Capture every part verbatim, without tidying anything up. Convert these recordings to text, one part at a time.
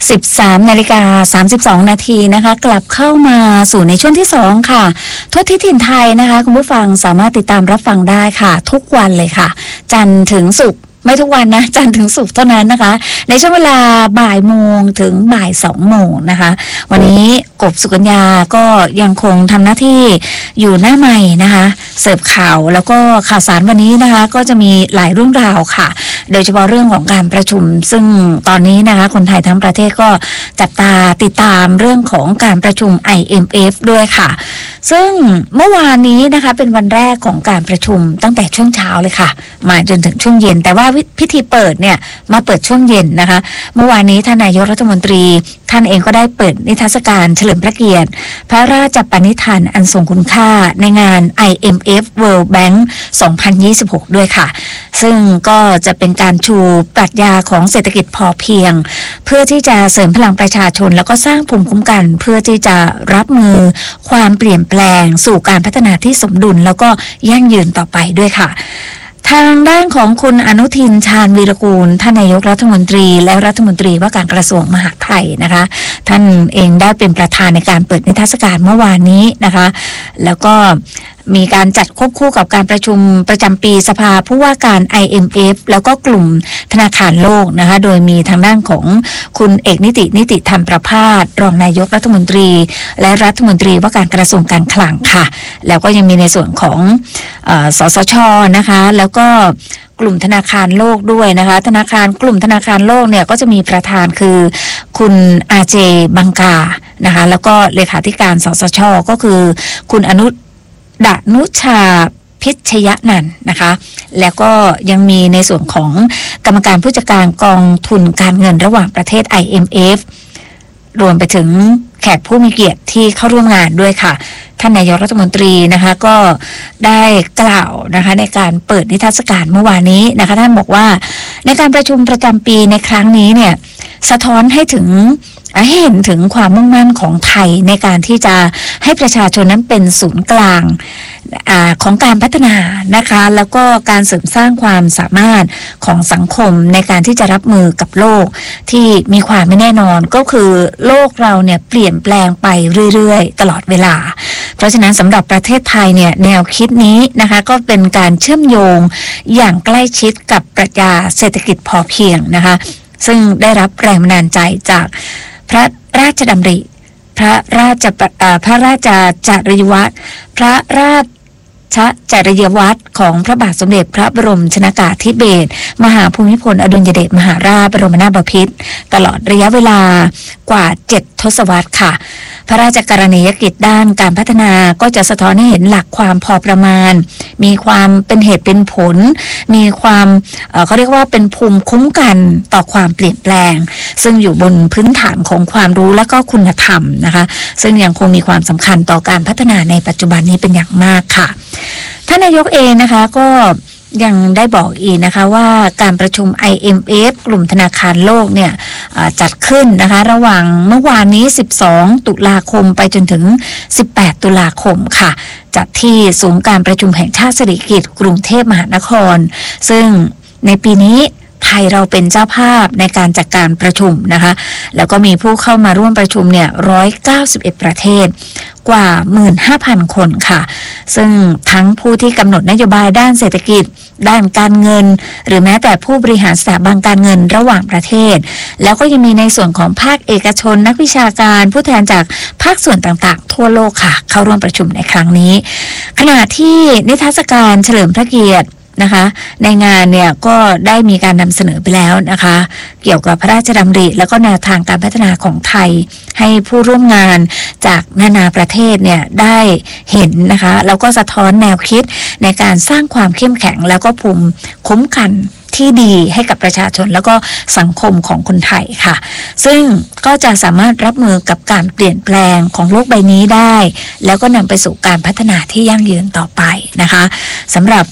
สิบสามนาฬิกาสามสิบสองนาทีนะคะกลับเข้ามาสู่ในช่วงที่สองค่ะทั่วทิศถิ่นไทยนะคะคุณผู้ฟังสามารถติดตามรับฟังได้ค่ะทุกวันเลยค่ะจันทร์ถึงศุกร์ไม่ทุกวันนะจันทร์ถึงศุกร์เท่านั้นนะคะในช่วงเวลาบ่ายโมงถึงบ่ายสองโมงนะคะวันนี้กบสุกัญญาก็ยังคงทำหน้าที่อยู่หน้าใหม่นะคะเสิร์ฟข่าวแล้วก็ข่าวสารวันนี้นะคะก็จะมีหลายเรื่องราวค่ะโดยเฉพาะเรื่องของการประชุมซึ่งตอนนี้นะคะคนไทยทั้งประเทศก็จับตาติดตามเรื่องของการประชุม ไอ เอ็ม เอฟ ด้วยค่ะซึ่งเมื่อวานนี้นะคะเป็นวันแรกของการประชุมตั้งแต่ช่วงเช้าเลยค่ะมาจนถึงช่วงเย็นแต่ว่าพิธีเปิดเนี่ยมาเปิดช่วงเย็นนะคะเมื่อวานนี้ท่านนายกรัฐมนตรีท่านเองก็ได้เปิดนิทรรศการเฉลิมพระเกียรติพระราชปณิธานอันทรงคุณค่าในงาน ไอ เอ็ม เอฟ World Bank สองพันยี่สิบหกด้วยค่ะซึ่งก็จะเป็นการชูปรัชญาของเศรษฐกิจพอเพียงเพื่อที่จะเสริมพลังประชาชนแล้วก็สร้างภูมิคุ้มกันเพื่อที่จะรับมือความเปลี่ยนแปลงสู่การพัฒนาที่สมดุลแล้วก็ยั่งยืนต่อไปด้วยค่ะทางด้านของคุณอนุทินชาญวีรกูลท่านนายกรัฐมนตรีและรัฐมนตรีว่าการกระทรวงมหาดไทยนะคะท่านเองได้เป็นประธานในการเปิดนิทรรศการเมื่อวานนี้นะคะแล้วก็มีการจัดควบคู่กับการประชุมประจำปีสภาผู้ว่าการ ไอ เอ็ม เอฟ แล้วก็กลุ่มธนาคารโลกนะคะโดยมีทางด้านของคุณเอกนิตินิติธรรมประภาสรองนายกรัฐมนตรีและรัฐมนตรีว่าการกระทรวงการคลังค่ะแล้วก็ยังมีในส่วนของเอ่อสสช.นะคะแล้วก็กลุ่มธนาคารโลกด้วยนะคะธนาคารกลุ่มธนาคารโลกเนี่ยก็จะมีประธานคือคุณอาเจบังกานะคะแล้วก็เลขาธิการสสช.ก็คือคุณอนุดนุชาพิชยนันท์นะคะแล้วก็ยังมีในส่วนของกรรมการผู้จัดการกองทุนการเงินระหว่างประเทศ ไอ เอ็ม เอฟ รวมไปถึงแขกผู้มีเกียรติที่เข้าร่วมงานด้วยค่ะท่านนายกรัฐมนตรีนะคะก็ได้กล่าวนะคะในการเปิดนิทรรศการเมื่อวานนี้นะคะท่านบอกว่าในการประชุมประจำปีในครั้งนี้เนี่ยสะท้อนให้ถึงให้เห็นถึงความมุ่งมั่นของไทยในการที่จะให้ประชาชนนั้นเป็นศูนย์กลางอ่าของการพัฒนานะคะแล้วก็การเสริมสร้างความสามารถของสังคมในการที่จะรับมือกับโลกที่มีความไม่แน่นอนก็คือโลกเราเนี่ยเปลี่ยนแปลงไปเรื่อยๆตลอดเวลาเพราะฉะนั้นสำหรับประเทศไทยเนี่ยแนวคิดนี้นะคะก็เป็นการเชื่อมโยงอย่างใกล้ชิดกับปรัชญาเศรษฐกิจพอเพียงนะคะซึ่งได้รับแรงบันดาลใจจากพระราชดำริพระราชพระราชจริยวัตรพระราชจริยวัตรของพระบาทสมเด็จพระบรมชนกาธิเบศรมหาภูมิพลอดุลยเดชมหาราชบรมนาถบพิตรตลอดระยะเวลากว่าเจ็ดทศวรรษค่ะพระราชกรณียกิจด้านการพัฒนาก็จะสะท้อนให้เห็นหลักความพอประมาณมีความเป็นเหตุเป็นผลมีความเอ่อเขาเรียกว่าเป็นภูมิคุ้มกันต่อความเปลี่ยนแปลงซึ่งอยู่บนพื้นฐานของความรู้และก็คุณธรรมนะคะซึ่งยังคงมีความสำคัญต่อการพัฒนาในปัจจุบันนี้เป็นอย่างมากค่ะท่านนายกเองนะคะก็ยังได้บอกอีกนะคะว่าการประชุม ไอ เอ็ม เอฟ กลุ่มธนาคารโลกเนี่ยจัดขึ้นนะคะระหว่างเมื่อวานนี้สิบสองตุลาคมไปจนถึงสิบแปดตุลาคมค่ะจัดที่ศูนย์การประชุมแห่งชาติสิริกิติ์กรุงเทพมหานครซึ่งในปีนี้ไทยเราเป็นเจ้าภาพในการจัดการประชุมนะคะแล้วก็มีผู้เข้ามาร่วมประชุมเนี่ยหนึ่งร้อยเก้าสิบเอ็ดประเทศกว่า หนึ่งหมื่นห้าพัน คนค่ะซึ่งทั้งผู้ที่กำหนดนโยบายด้านเศรษฐกิจด้านการเงินหรือแม้แต่ผู้บริหารสถาบันการเงินระหว่างประเทศแล้วก็ยังมีในส่วนของภาคเอกชนนักวิชาการผู้แทนจากภาคส่วนต่างๆทั่วโลกค่ะเข้าร่วมประชุมในครั้งนี้ขณะที่นิทรรศการเฉลิมพระเกียรตินะคะในงานเนี่ยก็ได้มีการนำเสนอไปแล้วนะคะเกี่ยวกับพระราชดำริแล้วก็แนวทางการพัฒนาของไทยให้ผู้ร่วมงานจากนานาประเทศเนี่ยได้เห็นนะคะแล้วก็สะท้อนแนวคิดในการสร้างความเข้มแข็งแล้วก็ภูมิคุ้มกันที่ดีให้กับประชาชนแล้วก็สังคมของคนไทยค่ะซึ่งก็จะสามารถรับมือกับการเปลี่ยนแปลงของโลกใบนี้ได้แล้วก็นำไปสู่การพัฒนาที่ยั่งยืนต่อไปนะคะสำหรับ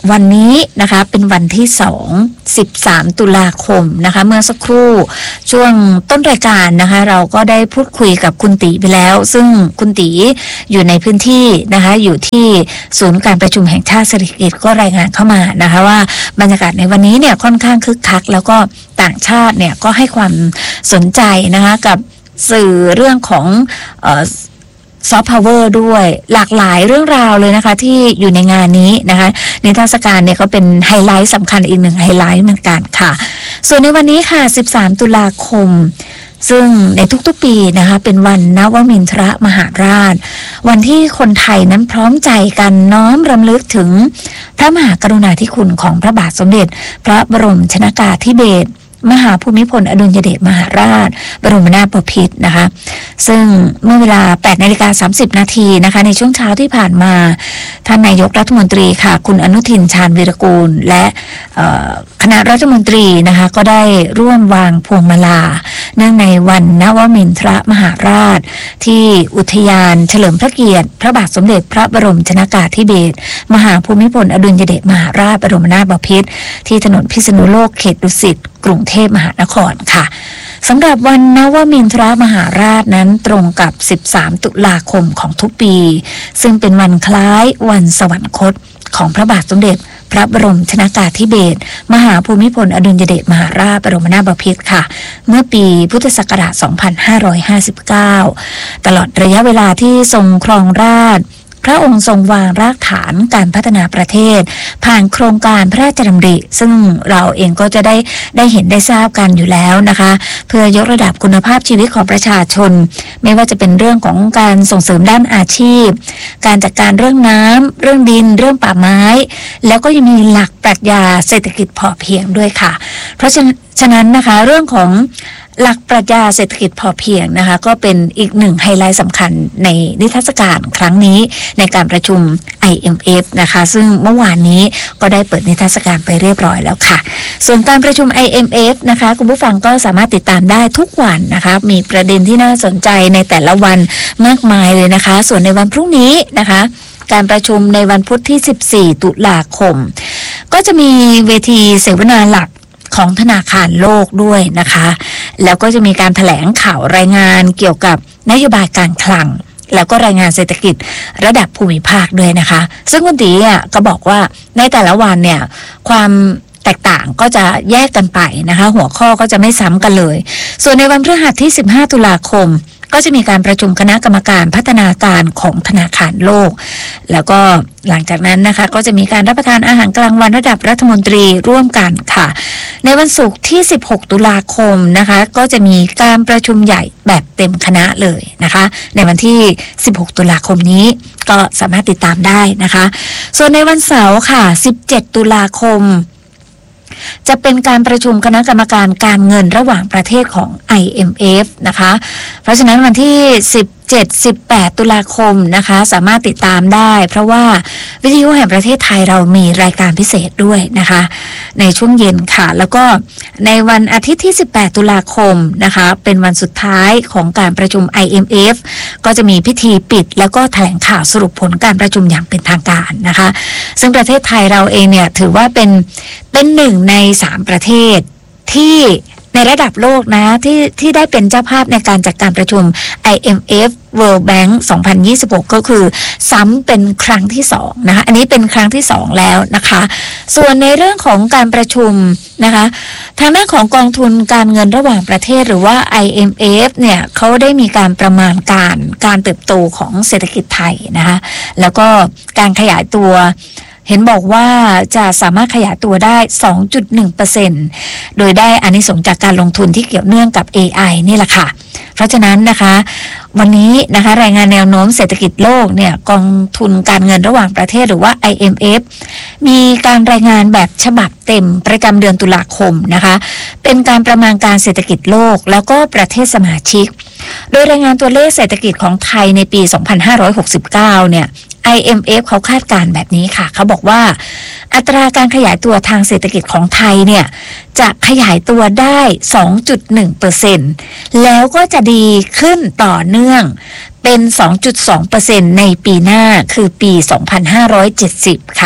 วันนี้นะคะเป็นวันที่สอง สิบสามตุลาคมนะคะเมื่อสักครู่ช่วงต้นรายการนะคะเราก็ได้พูดคุยกับคุณตีไปแล้วซึ่งคุณตีอยู่ในพื้นที่นะคะอยู่ที่ศูนย์การประชุมแห่งชาติเศรษฐกิจก็รายงานเข้ามานะคะว่าบรรยากาศในวันนี้เนี่ยค่อนข้างคึกคักแล้วก็ต่างชาติเนี่ยก็ให้ความสนใจนะคะกับสื่อเรื่องของเอ่อซอฟต์พาวเวอร์ด้วยหลากหลายเรื่องราวเลยนะคะที่อยู่ในงานนี้นะคะนิทรรศการเนี่ยก็เป็นไฮไลท์สำคัญอีกหนึ่งไฮไลท์เหมือนกันค่ะส่วนในวันนี้ค่ะสิบสามตุลาคมซึ่งในทุกๆปีนะคะเป็นวันนวมินทรมหาราชวันที่คนไทยนั้นพร้อมใจกันน้อมรำลึกถึงพระมหากรุณาธิคุณของพระบาทสมเด็จพระบรมชนกาธิเบศรมหาภูมิพลอดุลยเดชมหาราชบรมนาถบพิตรนะคะซึ่งเมื่อเวลา แปดนาฬิกาสามสิบนาทีนะคะในช่วงเช้าที่ผ่านมาท่านนายกรัฐมนตรีค่ะคุณอนุทินชาญวีรกูลและคณะรัฐมนตรีนะคะก็ได้ร่วมวางพวงมาลาเนื่องในวันนวมินทรมหาราชที่อุทยานเฉลิมพระเกียรติพระบาทสมเด็จพระบรมชนกาธิเบศรมหาภูมิพลอดุลยเดชมหาราชบรมนาถบพิตรที่ถนนพิษณุโลกเขตดุสิตกรุงเทพมหานครค่ะสำหรับวันนวมินทรมหาราชนั้นตรงกับสิบสามตุลาคมของทุกปีซึ่งเป็นวันคล้ายวันสวรรคตของพระบาทสมเด็จพระบรมชนกาธิเบศรมหาภูมิพลอดุลยเดชมหาราชบรมนาถบพิตรค่ะเมื่อปีพุทธศักราชสองพันห้าร้อยห้าสิบเก้าตลอดระยะเวลาที่ทรงครองราชย์พระองค์ทรงวางรากฐานการพัฒนาประเทศผ่านโครงการพระราชดำริซึ่งเราเองก็จะได้ได้เห็นได้ทราบกันอยู่แล้วนะคะเพื่อยกระดับคุณภาพชีวิตของประชาชนไม่ว่าจะเป็นเรื่องของการส่งเสริมด้านอาชีพการจัดการเรื่องน้ำเรื่องดินเรื่องป่าไม้แล้วก็ยังมีหลักปรัชญาเศรษฐกิจพอเพียงด้วยค่ะเพราะฉะนั้นนะคะเรื่องของหลักปรัชญาเศรษฐกิจพอเพียงนะคะก็เป็นอีกหนึ่งไฮไลท์สำคัญในนิทรรศการครั้งนี้ในการประชุม ไอ เอ็ม เอฟ นะคะซึ่งเมื่อวานนี้ก็ได้เปิดนิทรรศการไปเรียบร้อยแล้วค่ะส่วนการประชุม ไอ เอ็ม เอฟ นะคะคุณผู้ฟังก็สามารถติดตามได้ทุกวันนะคะมีประเด็นที่น่าสนใจในแต่ละวันมากมายเลยนะคะส่วนในวันพรุ่งนี้นะคะการประชุมในวันพุธที่สิบสี่ตุลาคมก็จะมีเวทีเสวนาหลักของธนาคารโลกด้วยนะคะแล้วก็จะมีการแถลงข่าวรายงานเกี่ยวกับนโยบายการคลังแล้วก็รายงานเศรษฐกิจระดับภูมิภาคด้วยนะคะซึ่งคุณตีอ่ะก็บอกว่าในแต่ละวันเนี่ยความแตกต่างก็จะแยกกันไปนะคะหัวข้อก็จะไม่ซ้ำกันเลยส่วนในวันพฤหัสที่สิบห้าตุลาคมก็จะมีการประชุมคณะกรรมการพัฒนาการของธนาคารโลกแล้วก็หลังจากนั้นนะคะก็จะมีการรับประทานอาหารกลางวันระดับรัฐมนตรีร่วมกันค่ะในวันศุกร์ที่สิบหกตุลาคมนะคะก็จะมีการประชุมใหญ่แบบเต็มคณะเลยนะคะในวันที่สิบหกตุลาคมนี้ก็สามารถติดตามได้นะคะส่วนในวันเสาร์ค่ะสิบเจ็ดตุลาคมจะเป็นการประชุมคณะกรรมการการเงินระหว่างประเทศของ ไอ เอ็ม เอฟ นะคะเพราะฉะนั้นวันที่สิบเจ็ด สิบแปดตุลาคมนะคะสามารถติดตามได้เพราะว่าวิทยุแห่งประเทศไทยเรามีรายการพิเศษด้วยนะคะในช่วงเย็นค่ะแล้วก็ในวันอาทิตย์ที่สิบแปดตุลาคมนะคะเป็นวันสุดท้ายของการประชุม ไอ เอ็ม เอฟ ก็จะมีพิธีปิดแล้วก็แถลงข่าวสรุปผลการประชุมอย่างเป็นทางการนะคะซึ่งประเทศไทยเราเองเนี่ยถือว่าเป็นเป็นหนึ่งในสามประเทศที่ในระดับโลกนะที่ที่ได้เป็นเจ้าภาพในการจัดการประชุม ไอ เอ็ม เอฟ World Bank สองพันยี่สิบหกก็คือซ้ำเป็นครั้งที่สองนะคะอันนี้เป็นครั้งที่สองแล้วนะคะส่วนในเรื่องของการประชุมนะคะทางด้านของกองทุนการเงินระหว่างประเทศหรือว่า ไอ เอ็ม เอฟ เนี่ยเขาได้มีการประมาณการการเติบโตของเศรษฐกิจไทยนะคะแล้วก็การขยายตัวเห็นบอกว่าจะสามารถขยายตัวได้ สองจุดหนึ่งเปอร์เซ็นต์ โดยได้อานิสงส์จากการลงทุนที่เกี่ยวเนื่องกับ เอ ไอ นี่แหละค่ะเพราะฉะนั้นนะคะวันนี้นะคะรายงานแนวโน้มเศรษฐกิจโลกเนี่ยกองทุนการเงินระหว่างประเทศหรือว่า ไอ เอ็ม เอฟ มีการรายงานแบบฉบับเต็มประจำเดือนตุลาคมนะคะเป็นการประมาณการเศรษฐกิจโลกแล้วก็ประเทศสมาชิกโดยรายงานตัวเลขเศรษฐกิจของไทยในปีสองพันห้าร้อยหกสิบเก้าเนี่ยไอ เอ็ม เอฟ เขาคาดการณ์แบบนี้ค่ะเขาบอกว่าอัตราการขยายตัวทางเศรษฐกิจของไทยเนี่ยจะขยายตัวได้ สองจุดหนึ่งเปอร์เซ็นต์ แล้วก็จะดีขึ้นต่อเนื่องเป็น สองจุดสองเปอร์เซ็นต์ ในปีหน้าคือปี สองพันห้าร้อยเจ็ดสิบ ค่ะ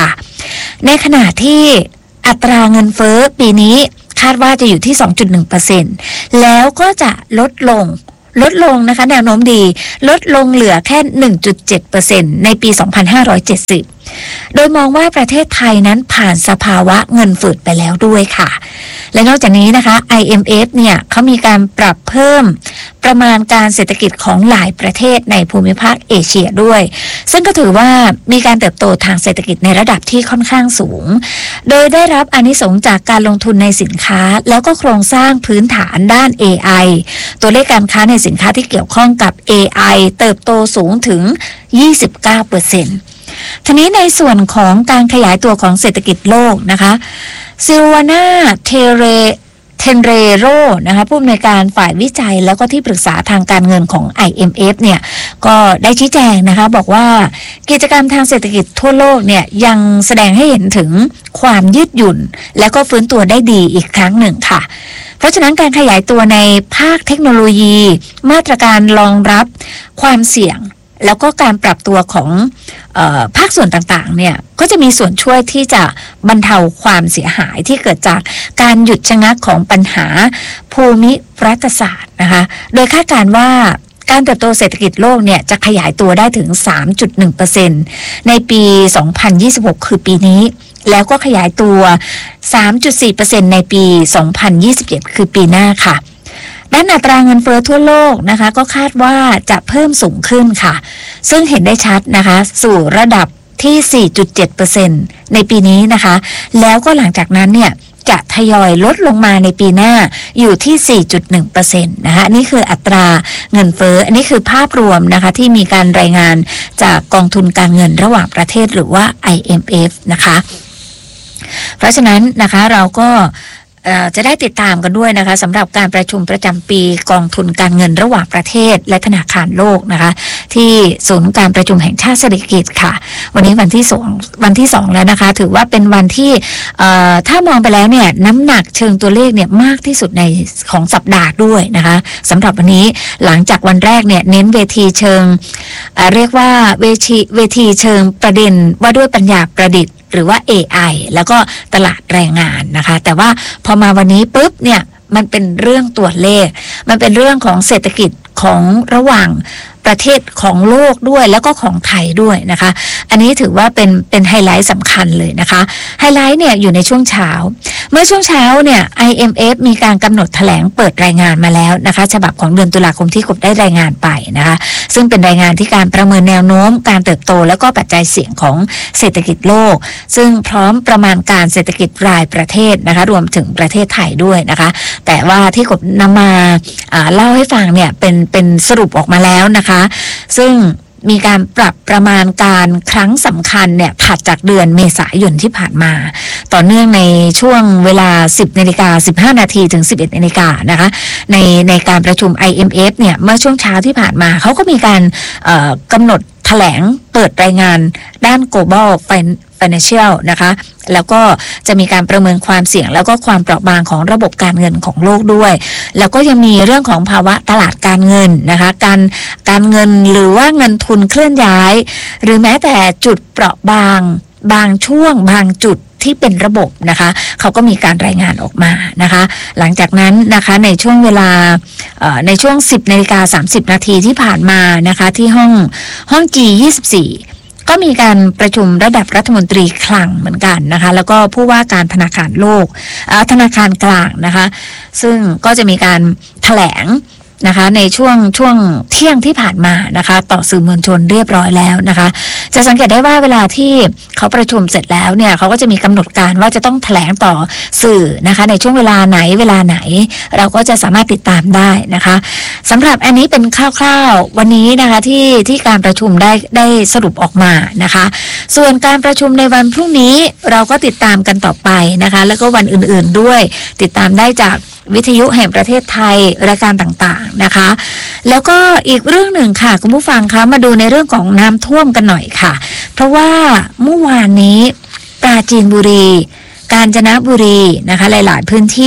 ในขณะที่อัตราเงินเฟ้อปีนี้คาดว่าจะอยู่ที่ สองจุดหนึ่งเปอร์เซ็นต์ แล้วก็จะลดลงลดลงนะคะแนวโน้มดีลดลงเหลือแค่ หนึ่งจุดเจ็ดเปอร์เซ็นต์ ในปี สองพันห้าร้อยเจ็ดสิบ โดยมองว่าประเทศไทยนั้นผ่านสภาวะเงินฝืดไปแล้วด้วยค่ะและนอกจากนี้นะคะ ไอ เอ็ม เอฟ เนี่ยเขามีการปรับเพิ่มประมาณการเศรษฐกิจของหลายประเทศในภูมิภาคเอเชียด้วยซึ่งก็ถือว่ามีการเติบโตทางเศรษฐกิจในระดับที่ค่อนข้างสูงโดยได้รับอานิสงส์จากการลงทุนในสินค้าแล้วก็โครงสร้างพื้นฐานด้าน เอ ไอ ตัวเลขการค้าในสินค้าที่เกี่ยวข้องกับ เอ ไอ เติบโตสูงถึง ยี่สิบเก้าเปอร์เซ็นต์ ทีนี้ในส่วนของการขยายตัวของเศรษฐกิจโลกนะคะซิลวาน่าเทเรเทนเรโรนะคะผู้อำนวยการฝ่ายวิจัยแล้วก็ที่ปรึกษาทางการเงินของ ไอ เอ็ม เอฟ เนี่ยก็ได้ชี้แจงนะคะบอกว่ากิจกรรมทางเศรษฐกิจทั่วโลกเนี่ยยังแสดงให้เห็นถึงความยืดหยุ่นและก็ฟื้นตัวได้ดีอีกครั้งหนึ่งค่ะเพราะฉะนั้นการขยายตัวในภาคเทคโนโลยีมาตรการรองรับความเสี่ยงแล้วก็การปรับตัวของเอ่อภาคส่วนต่างๆเนี่ยก็จะมีส่วนช่วยที่จะบรรเทาความเสียหายที่เกิดจากการหยุดชะงักของปัญหาภูมิรัฐศาสตร์นะคะโดยคาดการณ์ว่าการเติบโตเศรษฐกิจโลกเนี่ยจะขยายตัวได้ถึง สามจุดหนึ่งเปอร์เซ็นต์ ในปี สองพันยี่สิบหก คือปีนี้แล้วก็ขยายตัว สามจุดสี่เปอร์เซ็นต์ ในปี สองพันยี่สิบเจ็ด คือปีหน้าค่ะด้านอัตราเงินเฟ้อทั่วโลกนะคะก็คาดว่าจะเพิ่มสูงขึ้นค่ะซึ่งเห็นได้ชัดนะคะสู่ระดับที่ สี่จุดเจ็ดเปอร์เซ็นต์ ในปีนี้นะคะแล้วก็หลังจากนั้นเนี่ยจะทยอยลดลงมาในปีหน้าอยู่ที่ สี่จุดหนึ่งเปอร์เซ็นต์ นะคะนี่คืออัตราเงินเฟ้ออันนี้คือภาพรวมนะคะที่มีการรายงานจากกองทุนการเงินระหว่างประเทศหรือว่า ไอ เอ็ม เอฟ นะคะเพราะฉะนั้นนะคะเราก็จะได้ติดตามกันด้วยนะคะสำหรับการประชุมประจำปีกองทุนการเงินระหว่างประเทศและธนาคารโลกนะคะที่ศูนย์การประชุมแห่งชาติเศรษฐกิจค่ะวันนี้วันที่สองวันที่สองแล้วนะคะถือว่าเป็นวันที่ถ้ามองไปแล้วเนี่ยน้ำหนักเชิงตัวเลขเนี่ยมากที่สุดในของสัปดาห์ด้วยนะคะสำหรับวันนี้หลังจากวันแรกเนี่ยเน้นเวทีเชิงเรียกว่าเวทีเวทีเชิงประเด็นว่าด้วยปัญญาประดิษฐ์หรือว่า เอ ไอ แล้วก็ตลาดแรงงานนะคะแต่ว่าพอมาวันนี้ปุ๊บเนี่ยมันเป็นเรื่องตัวเลขมันเป็นเรื่องของเศรษฐกิจของระหว่างประเทศของโลกด้วยแล้วก็ของไทยด้วยนะคะอันนี้ถือว่าเป็นเป็นไฮไลท์สำคัญเลยนะคะไฮไลท์เนี่ยอยู่ในช่วงเช้าเมื่อช่วงเช้าเนี่ย ไอ เอ็ม เอฟ มีการกำหนดแถลงเปิดรายงานมาแล้วนะคะฉบับของเดือนตุลาคมที่กบได้รายงานไปนะคะซึ่งเป็นรายงานที่การประเมินแนวโน้มการเติบโตแล้วก็ปัจจัยเสี่ยงของเศรษฐกิจโลกซึ่งพร้อมประมาณการเศรษฐกิจรายประเทศนะคะรวมถึงประเทศไทยด้วยนะคะแต่ว่าที่กบนำมาเล่าให้ฟังเนี่ยเป็นเป็นสรุปออกมาแล้วนะคะซึ่งมีการปรับประมาณการครั้งสำคัญเนี่ยถัดจากเดือนเมษายนที่ผ่านมาต่อเนื่องในช่วงเวลา สิบนาฬิกาสิบห้านาทีถึง สิบเอ็ดนาฬิกานะคะในในการประชุม ไอ เอ็ม เอฟ เนี่ยเมื่อช่วงเช้าที่ผ่านมาเขาก็มีการกำหนดแถลงเปิดรายงานด้าน global financial นะคะแล้วก็จะมีการประเมินความเสี่ยงแล้วก็ความเปราะบางของระบบการเงินของโลกด้วยแล้วก็ยังมีเรื่องของภาวะตลาดการเงินนะคะการการเงินหรือว่าเงินทุนเคลื่อนย้ายหรือแม้แต่จุดเปราะบางบางช่วงบางจุดที่เป็นระบบนะคะเขาก็มีการรายงานออกมานะคะหลังจากนั้นนะคะในช่วงเวลาในช่วง สิบนาฬิกาสามสิบนาทีที่ผ่านมานะคะที่ห้องห้อง จี ยี่สิบสี่ ก็มีการประชุมระดับรัฐมนตรีคลังเหมือนกันนะคะแล้วก็ผู้ว่าการธนาคารโลกธนาคารกลางนะคะซึ่งก็จะมีการแถลงนะคะในช่วงช่วงเที่ยงที่ผ่านมานะคะต่อสื่อมวลชนเรียบร้อยแล้วนะคะจะสังเกตได้ว่าเวลาที่เขาประชุมเสร็จแล้วเนี่ยเขาก็จะมีกำหนดการว่าจะต้องแถลงต่อสื่อนะคะในช่วงเวลาไหนเวลาไหนเราก็จะสามารถติดตามได้นะคะสำหรับอันนี้เป็นคร่าวๆวันนี้นะคะที่ที่การประชุมได้ได้สรุปออกมานะคะส่วนการประชุมในวันพรุ่งนี้เราก็ติดตามกันต่อไปนะคะแล้วก็วันอื่นๆด้วยติดตามได้จากวิทยุแห่งประเทศไทยรายการต่างๆนะคะแล้วก็อีกเรื่องหนึ่งค่ะคุณผู้ฟังคะมาดูในเรื่องของน้ำท่วมกันหน่อยค่ะเพราะว่าเมื่อวานนี้ปราจีนบุรีกาญจนบุรีนะคะหลายๆพื้นที่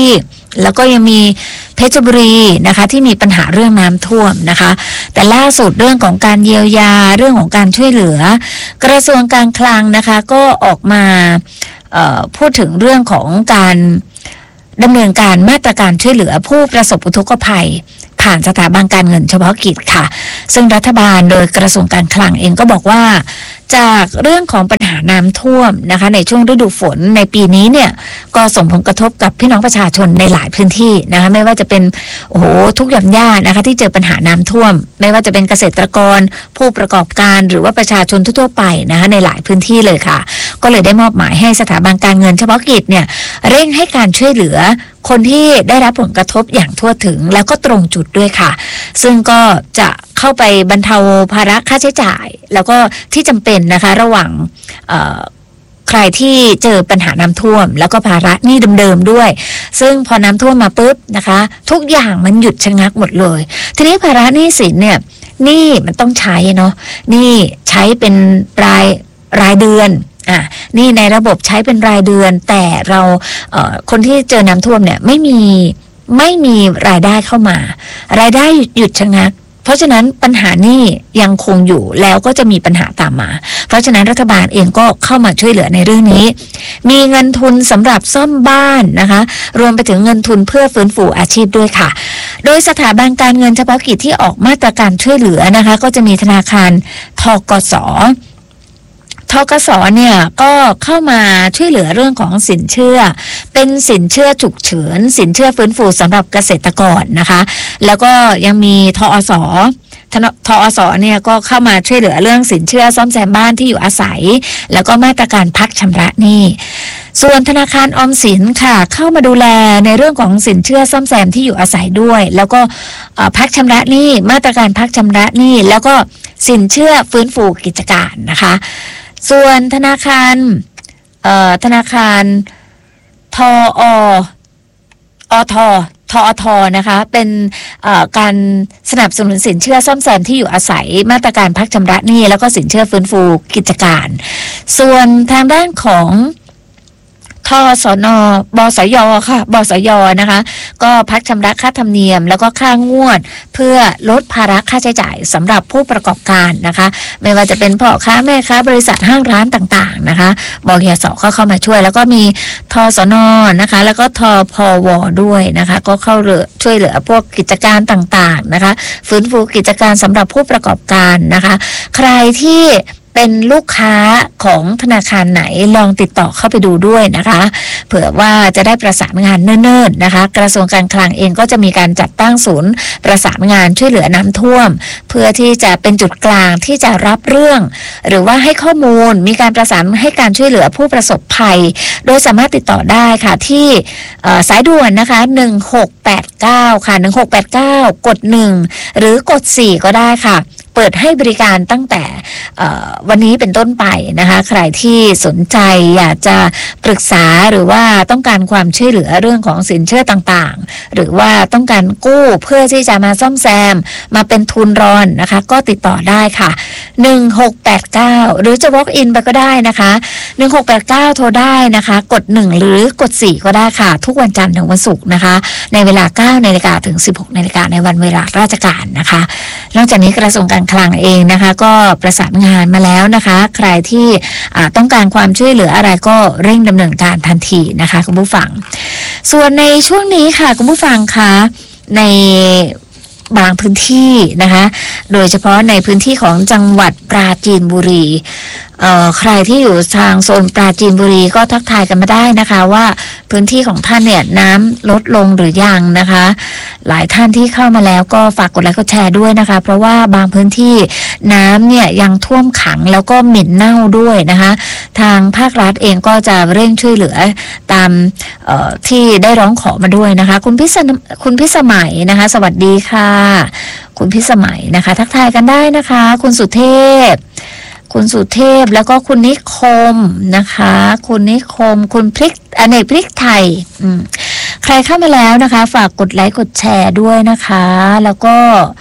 แล้วก็ยังมีเพชรบุรีนะคะที่มีปัญหาเรื่องน้ำท่วมนะคะแต่ล่าสุดเรื่องของการเยียวยาเรื่องของการช่วยเหลือกระทรวงการคลังนะคะก็ออกมาเอ่อพูดถึงเรื่องของการดำเนินการมาตรการช่วยเหลือผู้ประสบอุทกภัยผ่านสถาบันการเงินเฉพาะกิจค่ะซึ่งรัฐบาลโดยกระทรวงการคลังเองก็บอกว่าจากเรื่องของปัญหาน้ำท่วมนะคะในช่วงฤดูฝนในปีนี้เนี่ยก็ส่งผลกระทบกับพี่น้องประชาชนในหลายพื้นที่นะคะไม่ว่าจะเป็นโอ้โหทุกหย่อมย่านะคะที่เจอปัญหาน้ำท่วมไม่ว่าจะเป็นเกษตรกรผู้ประกอบการหรือว่าประชาชนทั่วๆไปนะคะในหลายพื้นที่เลยค่ะก็เลยได้มอบหมายให้สถาบันการเงินเฉพาะกิจเนี่ยเร่งให้การช่วยเหลือคนที่ได้รับผลกระทบอย่างทั่วถึงแล้วก็ตรงจุดด้วยค่ะซึ่งก็จะเข้าไปบรรเทาภาระค่าใช้จ่ายแล้วก็ที่จำเป็นนะคะระหว่างใครที่เจอปัญหาน้ำท่วมแล้วก็ภาระหนี้เดิมๆด้วยซึ่งพอน้ำท่วมมาปุ๊บนะคะทุกอย่างมันหยุดชะงักหมดเลยทีนี้ภาระหนี้สินเนี่ยหนี้มันต้องใช้เนาะหนี้ใช้เป็นรายรายเดือนอ่ะนี่ในระบบใช้เป็นรายเดือนแต่เราเอ่อคนที่เจอน้ำท่วมเนี่ยไม่มีไม่มีรายได้เข้ามารายได้หยุดชะงักเพราะฉะนั้นปัญหานี้ยังคงอยู่แล้วก็จะมีปัญหาตามมาเพราะฉะนั้นรัฐบาลเองก็เข้ามาช่วยเหลือในเรื่องนี้มีเงินทุนสำหรับซ่อมบ้านนะคะรวมไปถึงเงินทุนเพื่อฟื้นฟูอาชีพด้วยค่ะโดยสถาบันการเงินเฉพาะกิจที่ออกมาตรการช่วยเหลือนะคะก็จะมีธนาคารธกส.ธกส.เนี่ยก็เข้ามาช่วยเหลือเรื่องของสินเชื่อเป็นสินเชื่อฉุกเฉินสินเชื่อฟื้นฟูสำหรับเกษตรกรนะคะแล้วก็ยังมีทอส.ทอส.เนี่ยก็เข้ามาช่วยเหลือเรื่องสินเชื่อซ่อมแซมบ้านที่อยู่อาศัยแล้วก็มาตรการพักชำระหนี้ส่วนธนาคารออมสินค่ะเข้ามาดูแลในเรื่องของสินเชื่อซ่อมแซมที่อยู่อาศัยด้วยแล้วก็พักชำระหนี้มาตรการพักชำระหนี้แล้วก็สินเชื่อฟื้นฟูกิจการนะคะส่วนธนาคารเอ่อธนาคารทอออททอทนะคะเป็นการสนับสนุนสินเชื่อซ่อมแซมที่อยู่อาศัยมาตรการพักชำระหนี้แล้วก็สินเชื่อฟื้นฟูกิจการส่วนทางด้านของทสนบสยค่ะบสยนะคะก็พักชำระค่าธรรมเนียมแล้วก็ค่างวดเพื่อลดภาระค่าใช้จ่ายสำหรับผู้ประกอบการนะคะไม่ว่าจะเป็นพ่อค้าแม่ค้าบริษัทห้างร้านต่างๆนะคะบกส.ก็เข้ามาช่วยแล้วก็มีทสนนะคะแล้วก็ทพวด้วยนะคะก็เข้าช่วยเหลือพวกกิจการต่างๆนะคะฟื้นฟูกิจการสำหรับผู้ประกอบการนะคะใครที่เป็นลูกค้าของธนาคารไหนลองติดต่อเข้าไปดูด้วยนะคะเผื่อว่าจะได้ประสานงานเนิ่นๆนะคะกระทรวงการคลังเองก็จะมีการจัดตั้งศูนย์ประสานงานช่วยเหลือน้ำท่วมเพื่อที่จะเป็นจุดกลางที่จะรับเรื่องหรือว่าให้ข้อมูลมีการประสานให้การช่วยเหลือผู้ประสบภัยโดยสามารถติดต่อได้ค่ะที่สายด่วนนะคะหนึ่งหกแปดเก้าค่ะหนึ่งหกแปดเก้ากดหนึ่งหรือกดสี่ก็ได้ค่ะเปิดให้บริการตั้งแต่วันนี้เป็นต้นไปนะคะใครที่สนใจอยากจะปรึกษาหรือว่าต้องการความช่วยเหลือเรื่องของสินเชื่อต่างๆหรือว่าต้องการกู้เพื่อที่จะมาซ่อมแซมมาเป็นทุนรอนนะคะก็ติดต่อได้ค่ะหนึ่งหกแปดเก้าหรือจะ walk in ไปก็ได้นะคะหนึ่งหกแปดเก้าโทรได้นะคะกดหนึ่งหรือกดสี่ก็ได้ค่ะทุกวันจันทร์ถึงวันศุกร์นะคะในเวลา เก้านาฬิกาถึง สิบหกนาฬิกาในวันเวลาราชการนะคะนอกจากนี้กระทรวงการคลังเองนะคะก็ประสานงานมาแล้วนะคะใครที่ต้องการความช่วยเหลืออะไรก็เร่งดำเนินการทันทีนะคะคุณผู้ฟังส่วนในช่วงนี้ค่ะคุณผู้ฟังคะในบางพื้นที่นะคะโดยเฉพาะในพื้นที่ของจังหวัดปราจีนบุรีเอ่อใครที่อยู่ทางโซนปราจีนบุรีก็ทักทายกันมาได้นะคะว่าพื้นที่ของท่านเนี่ยน้ำลดลงหรือยังนะคะหลายท่านที่เข้ามาแล้วก็ฝากกดไลค์กดแชร์ด้วยนะคะเพราะว่าบางพื้นที่น้ำเนี่ยยังท่วมขังแล้วก็เหม็นเน่าด้วยนะคะทางภาครัฐเองก็จะเร่งช่วยเหลือตามเอ่อที่ได้ร้องขอมาด้วยนะคะคุณพิษคุณพิสมัยนะคะสวัสดีค่ะคุณพิสมัยนะคะทักทายกันได้นะคะคุณสุเทพคุณสุเทพแล้วก็คุณนิคมนะคะคุณนิคมคุณพริกอเนกพริกไทยอืมใครเข้ามาแล้วนะคะฝากกดไลค์กดแชร์ด้วยนะคะแล้วก็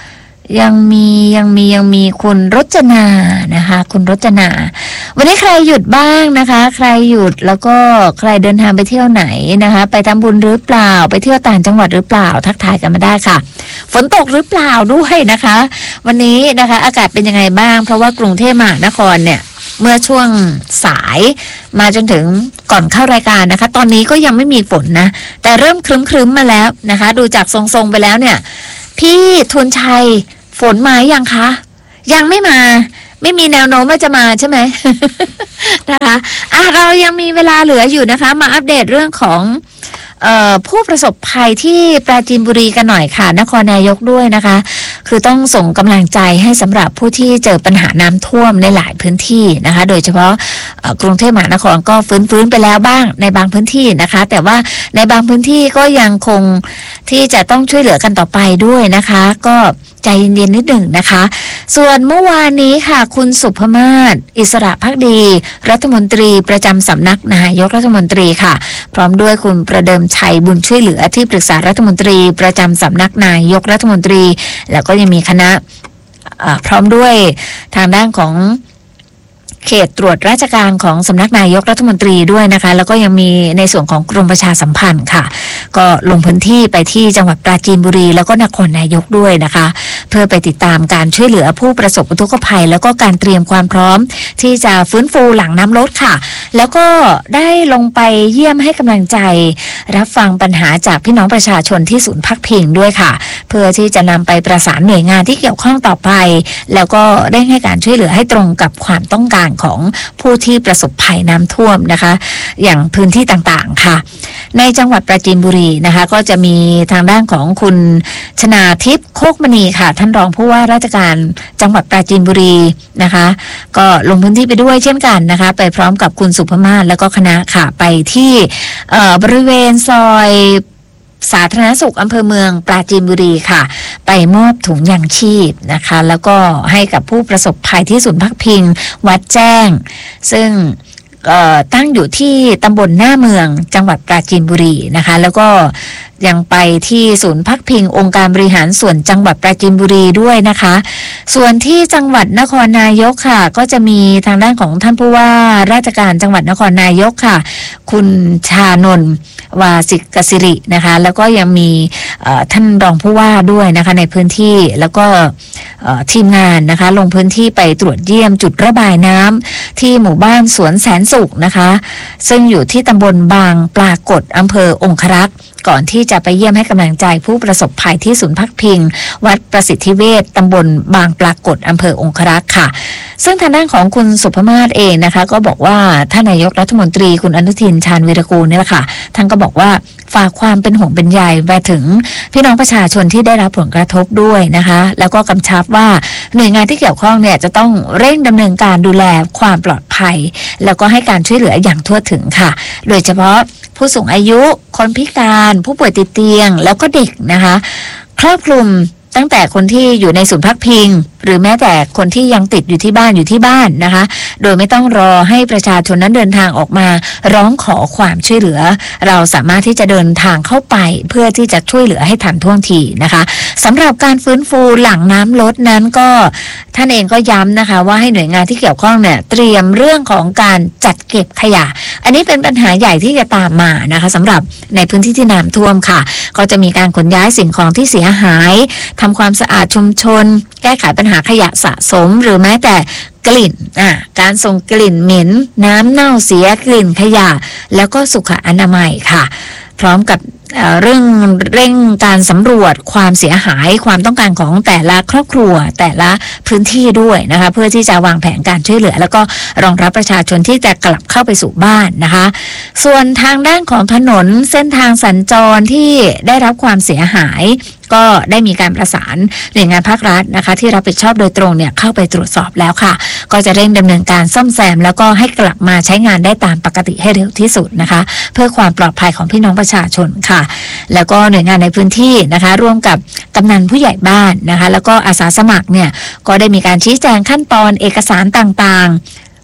ยังมียังมียังมีคุณรจนานะคะคุณรจนาวันนี้ใครหยุดบ้างนะคะใครหยุดแล้วก็ใครเดินทางไปเที่ยวไหนนะคะไปทำบุญหรือเปล่าไปเที่ยวต่างจังหวัดหรือเปล่าทักทายกันมาได้ค่ะฝนตกหรือเปล่าด้วยนะคะวันนี้นะคะอากาศเป็นยังไงบ้างเพราะว่ากรุงเทพมหานครเนี่ยเมื่อช่วงสายมาจนถึงก่อนเข้ารายการนะคะตอนนี้ก็ยังไม่มีฝนนะแต่เริ่มครึ้มๆมาแล้วนะคะดูจากทรงๆไปแล้วเนี่ยพี่ทุนชัยฝนมายังคะยังไม่มาไม่มีแนวโน้มว่าจะมาใช่ไหม นะคะอ่ะเรายังมีเวลาเหลืออยู่นะคะมาอัปเดตเรื่องของเอ่อผู้ประสบภัยที่ปราจีนบุรีกันหน่อยค่ะนครนายกด้วยนะคะคือต้องส่งกำลังใจให้สำหรับผู้ที่เจอปัญหาน้ำท่วมในหลายพื้นที่นะคะโดยเฉพาะกรุงเทพมหานครก็ฟื้นๆไปแล้วบ้างในบางพื้นที่นะคะแต่ว่าในบางพื้นที่ก็ยังคงที่จะต้องช่วยเหลือกันต่อไปด้วยนะคะก็ใจเย็นๆนิดหนึ่งนะคะส่วนเมื่อวานนี้ค่ะคุณสุภมาศอิสระภักดีรัฐมนตรีประจำสำนักนายกรัฐมนตรีค่ะพร้อมด้วยคุณประเดิมชัยบุญช่วยเหลือที่ปรึกษารัฐมนตรีประจำสำนักนายกรัฐมนตรีแล้วก็ยังมีคณะพร้อมด้วยทางด้านของเขตตรวจราชการของสำนักนายกรัฐมนตรีด้วยนะคะแล้วก็ยังมีในส่วนของกรมประชาสัมพันธ์ค่ะก็ลงพื้นที่ไปที่จังหวัดปราจีนบุรีแล้วก็นครนายกด้วยนะคะเพื่อไปติดตามการช่วยเหลือผู้ประสบอุทกภัยแล้วก็การเตรียมความพร้อมที่จะฟื้นฟูหลังน้ำลดค่ะแล้วก็ได้ลงไปเยี่ยมให้กำลังใจรับฟังปัญหาจากพี่น้องประชาชนที่ศูนย์พักพิงด้วยค่ะเพื่อที่จะนำไปประสานหน่วยงานที่เกี่ยวข้องต่อไปแล้วก็ได้ให้การช่วยเหลือให้ตรงกับความต้องการของผู้ที่ประสบภัยน้ำท่วมนะคะอย่างพื้นที่ต่างๆค่ะในจังหวัดปราจีนบุรีนะคะก็จะมีทางด้านของคุณชนาทิพย์โคกมณีค่ะท่านรองผู้ว่าราชการจังหวัดปราจีนบุรีนะคะก็ลงพื้นที่ไปด้วยเช่นกันนะคะไปพร้อมกับคุณสุภมาศแล้วก็คณะค่ะไปที่บริเวณซอยสาธารณสุขอำเภอเมืองปราจีนบุรีค่ะไปมอบถุงยางชีพนะคะแล้วก็ให้กับผู้ประสบภัยที่ศูนย์พักพิงวัดแจ้งซึ่งตั้งอยู่ที่ตำบลหน้าเมืองจังหวัดปราจีนบุรีนะคะแล้วก็ยังไปที่ศูนย์พักพิงองค์การบริหารส่วนจังหวัดปราจีนบุรีด้วยนะคะส่วนที่จังหวัดนครนายกค่ะก็จะมีทางด้านของท่านผู้ว่าราชการจังหวัดนครนายกค่ะคุณชานนท์วาสิกสิรินะคะแล้วก็ยังมีท่านรองผู้ว่าด้วยนะคะในพื้นที่แล้วก็ทีมงานนะคะลงพื้นที่ไปตรวจเยี่ยมจุดระบายน้ำที่หมู่บ้านสวนแสนสุขนะคะซึ่งอยู่ที่ตำบลบางปรากฏอำเภอองครักษ์ก่อนที่จะไปเยี่ยมให้กำลังใจผู้ประสบภัยที่ศูนย์พักพิงวัดประสิทธิเวชตำบลบางปรากฏอำเภอองครักษ์ค่ะซึ่งทางด้านของคุณสุภมาศเองนะคะก็บอกว่าท่านนายกรัฐมนตรีคุณอนุทินชาญวีรกูลนี่แหละค่ะท่านก็บอกว่าฝากความเป็นห่วงเป็นใยไปถึงพี่น้องประชาชนที่ได้รับผลกระทบด้วยนะคะแล้วก็กำชับว่าหน่วยงานที่เกี่ยวข้องเนี่ยจะต้องเร่งดำเนินการดูแลความปลอดภัยแล้วก็ให้การช่วยเหลืออย่างทั่วถึงค่ะโดยเฉพาะผู้สูงอายุคนพิการผู้ป่วยติดเตียงแล้วก็เด็กนะคะครอบคลุมตั้งแต่คนที่อยู่ในศูนย์พักพิงหรือแม้แต่คนที่ยังติดอยู่ที่บ้านอยู่ที่บ้านนะคะโดยไม่ต้องรอให้ประชาชนนั้นเดินทางออกมาร้องขอความช่วยเหลือเราสามารถที่จะเดินทางเข้าไปเพื่อที่จะช่วยเหลือให้ทันท่วงทีนะคะสำหรับการฟื้นฟูหลังน้ำลดนั้นก็ท่านเองก็ย้ำนะคะว่าให้หน่วยงานที่เกี่ยวข้องเนี่ยเตรียมเรื่องของการจัดเก็บขยะอันนี้เป็นปัญหาใหญ่ที่จะตามมานะคะสำหรับในพื้นที่ที่น้ำท่วมค่ะก็จะมีการขนย้ายสิ่งของที่เสียหายทำความสะอาดชุมชนแก้ไขปัญหาขยะสะสมหรือแม้แต่กลิ่นอ่าการส่งกลิ่นเหม็นน้ำเน่าเสียกลิ่นขยะแล้วก็สุขอนามัยค่ะพร้อมกับเอ่อเรื่องเร่งการสำรวจความเสียหายความต้องการของแต่ละครอบครัวแต่ละพื้นที่ด้วยนะคะเพื่อที่จะวางแผนการช่วยเหลือแล้วก็รองรับประชาชนที่จะกลับเข้าไปสู่บ้านนะคะส่วนทางด้านของถนนเส้นทางสัญจรที่ได้รับความเสียหายก็ได้มีการประสานหน่วยงานภาครัฐนะคะที่รับผิดชอบโดยตรงเนี่ยเข้าไปตรวจสอบแล้วค่ะก็จะเร่งดำเนินการซ่อมแซมแล้วก็ให้กลับมาใช้งานได้ตามปกติให้เร็วที่สุดนะคะเพื่อความปลอดภัยของพี่น้องประชาชนค่ะแล้วก็หน่วยงานในพื้นที่นะคะร่วมกับกำนันผู้ใหญ่บ้านนะคะแล้วก็อาสาสมัครเนี่ยก็ได้มีการชี้แจงขั้นตอนเอกสารต่างๆ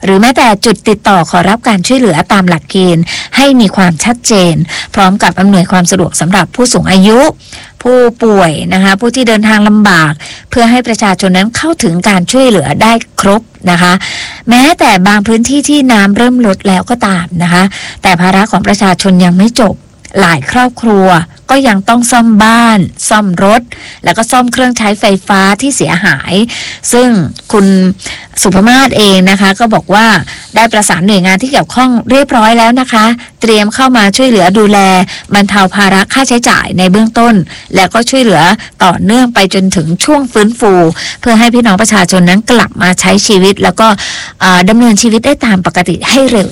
หรือแม้แต่จุดติดต่อขอรับการช่วยเหลือตามหลักเกณฑ์ให้มีความชัดเจนพร้อมกับอำนวยความสะดวกสำหรับผู้สูงอายุผู้ป่วยนะคะผู้ที่เดินทางลำบากเพื่อให้ประชาชนนั้นเข้าถึงการช่วยเหลือได้ครบนะคะแม้แต่บางพื้นที่ที่น้ำเริ่มลดแล้วก็ตามนะคะแต่ภาระของประชาชนยังไม่จบหลายครอบครัวก็ยังต้องซ่อมบ้านซ่อมรถแล้วก็ซ่อมเครื่องใช้ไฟฟ้าที่เสียหายซึ่งคุณสุภมาศเองนะคะก็บอกว่าได้ประสานหน่วยงานที่เกี่ยวข้องเรียบร้อยแล้วนะคะเตรียมเข้ามาช่วยเหลือดูแลบรรเทาภาระค่าใช้จ่ายในเบื้องต้นแล้วก็ช่วยเหลือต่อเนื่องไปจนถึงช่วงฟื้นฟูเพื่อให้พี่น้องประชาชนนั้นกลับมาใช้ชีวิตแล้วก็ดำเนินชีวิตได้ตามปกติให้เร็ว